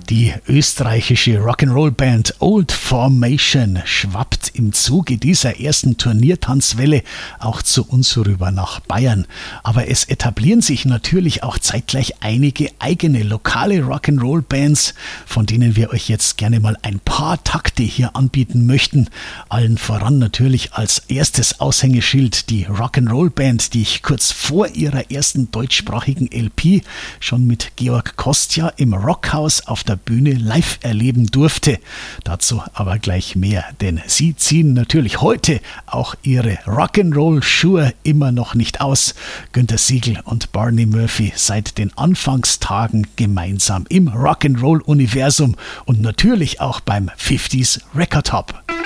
Die österreichische Rock'n'Roll-Band Old Formation schwappt im Zuge dieser ersten Turniertanzwelle auch zu uns rüber nach Bayern. Aber es etablieren sich natürlich auch zeitgleich einige eigene lokale Rock'n'Roll-Bands, von denen wir euch jetzt gerne mal ein paar Takte hier anbieten möchten. Allen voran natürlich als erstes Aushängeschild die Rock'n'Roll-Band, die ich kurz vor ihrer ersten deutschsprachigen LP schon mit Georg Kostja im Rockhaus auf der Bühne live erleben durfte. Dazu aber gleich mehr, denn sie ziehen natürlich heute auch ihre Rock'n'Roll-Schuhe immer noch nicht aus. Günter Siegel und Barney Murphy seit den Anfangstagen gemeinsam im Rock'n'Roll-Universum und natürlich auch beim 50s Record Hop.